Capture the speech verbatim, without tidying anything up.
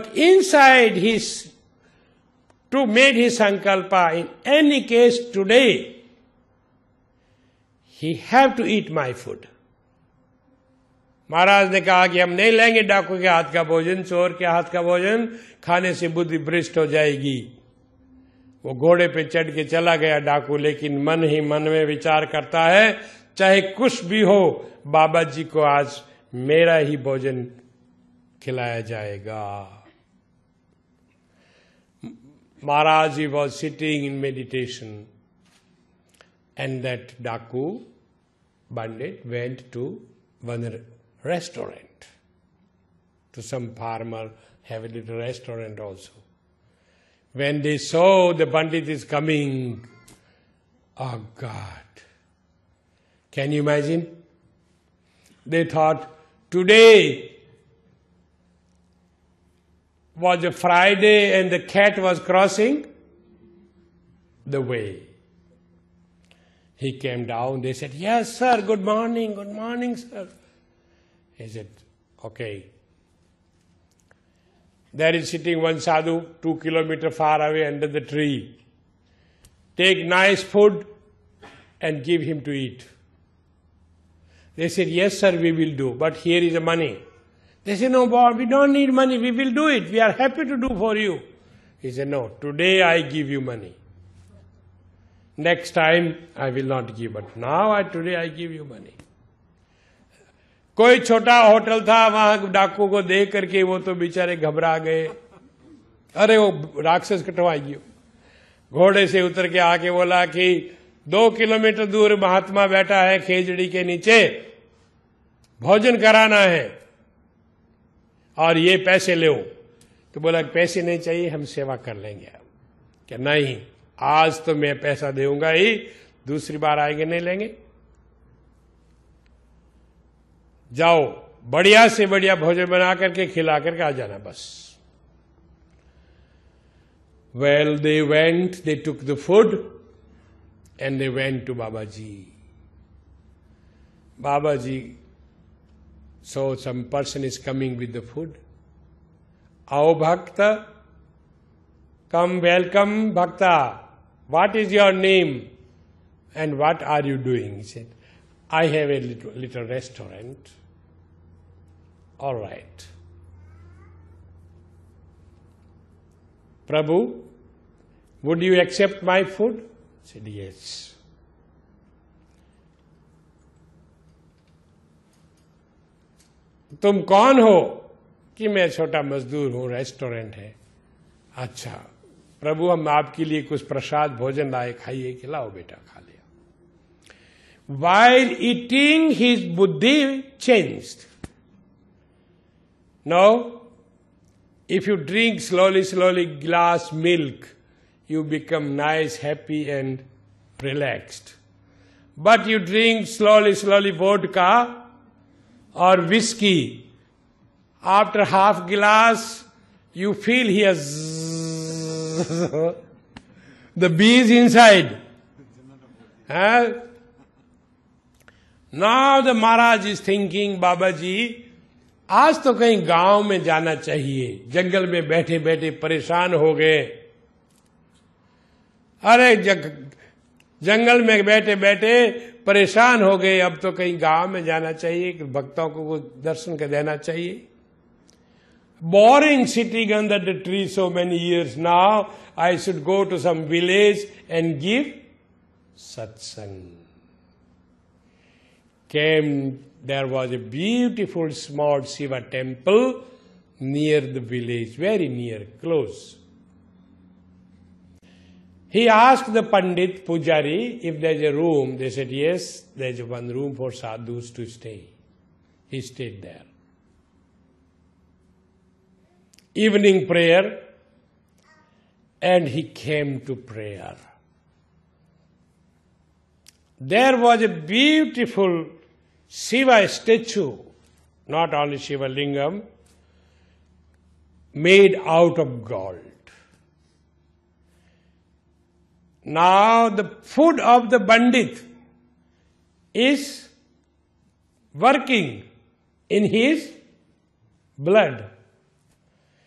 But inside his, to make his sankalpa, in any case today, he have to eat my food. महाराज ने कहा कि हम नहीं लेंगे डाकू के हाथ का भोजन, चोर के हाथ का भोजन, खाने से बुद्धि भ्रष्ट हो जाएगी। वो घोड़े पे चढ़ के चला गया डाकू, लेकिन मन ही मन में विचार करता है चाहे कुछ भी हो, बाबा जी को आज मेरा ही भोजन खिलाया जाएगा। महाराज जी was sitting in meditation and that Daku bandit went to one restaurant, to some farmer have a little restaurant also. When they saw the bandit is coming, oh God, can you imagine? They thought today was a Friday and the cat was crossing the way. He came down, they said, yes sir, good morning, good morning sir. He said, okay. There is sitting one sadhu two kilometers far away under the tree. Take nice food and give him to eat. They said, yes sir, we will do, but here is the money. They said, no boy, we don't need money, we will do it, we are happy to do for you. He said, no, today I give you money. Next time I will not give, but now I, today I give you money. कोई छोटा hotel था, वहां डाकू को देख करके वो तो बेचारे घबरा गए। अरे वो राक्षस कटवाएगी। घोड़े से उतर के आके बोला कि दो किलोमीटर दूर महात्मा बैठा है खेजड़ी के नीचे, भोजन कराना है और ये पैसे लो। तो बोला पैसे नहीं चाहिए, हम सेवा कर लेंगे। क्या नहीं, आज तो मैं पैसा दूंगा ही, दूसरी बार आएंगे नहीं लेंगे। जाओ बढ़िया से बढ़िया भोजन बना करके खिला करके आ जाना बस। Well, they went, they took the food and they went to Babaji. Babaji saw some person is coming with the food. Ao Bhakta, come, welcome Bhakta. What is your name and what are you doing? He said, I have a little, little restaurant. All right. Prabhu, would you accept my food? He said, yes. तुम कौन हो? कि मैं छोटा मजदूर हूं, restaurant है। अच्छा प्रभु, हम आपके लिए कुछ प्रसाद भोजन लाए, खाइए, खिलाओ बेटा। खा लिया। While eating, his buddhi changed. Now, if you drink slowly, slowly glass milk, you become nice, happy and relaxed. But you drink slowly, slowly vodka or whiskey, after half glass, you feel he has the bees inside. Huh? Now the Maharaj is thinking, Babaji, आज तो कहीं गांव में जाना चाहिए, जंगल में बैठे बैठे परेशान हो गए। अरे जग, जंगल में बैठे बैठे परेशान हो गए, अब तो कहीं गांव में जाना चाहिए, भक्तों को दर्शन कर देना चाहिए। Boring sitting under the tree so many years now, I should go to some village and give satsang. Came, there was a beautiful small Shiva temple near the village, very near, close. He asked the Pandit Pujari if there is a room. They said, yes, there is one room for sadhus to stay. He stayed there. Evening prayer, and he came to prayer. There was a beautiful Shiva statue, not only Shiva Lingam, made out of gold. Now the food of the bandit is working in his blood.